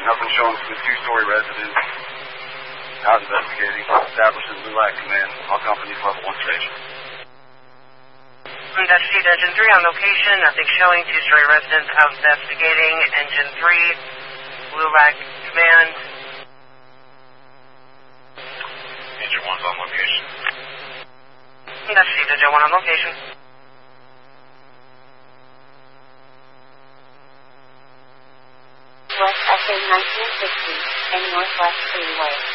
Nothing showing from the two-story residence. Out investigating. Establishing LULAC command. All companies level 1 station. Dutch Seed Engine 3 on location. Nothing showing. Two-story residence out investigating. Engine 3. LULAC command. Engine 1's on location. Dutch Seed Engine 1 on location. West SA 1960 and Northwest Freeway.